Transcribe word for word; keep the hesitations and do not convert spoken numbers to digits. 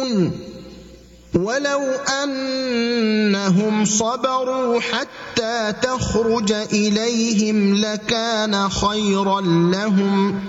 يعلمون ولو أنهم صبروا حتى تخرج إليهم لكان خيرا لهم